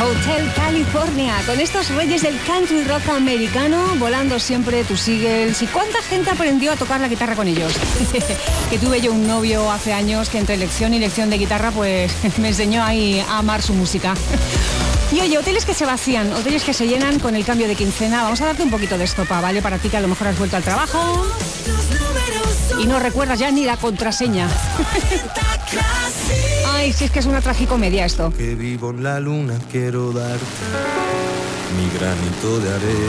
Hotel California, con estos reyes del country rock americano, volando siempre tus Eagles. ¿Y cuánta gente aprendió a tocar la guitarra con ellos? Que tuve yo un novio hace años que entre lección y lección de guitarra pues me enseñó ahí a amar su música. Y oye, hoteles que se vacían, hoteles que se llenan con el cambio de quincena. Vamos a darte un poquito de estopa, ¿vale? Para ti que a lo mejor has vuelto al trabajo y no recuerdas ya ni la contraseña. Ay, si es que es una tragicomedia esto. Que vivo en la luna, quiero darte mi granito de arena.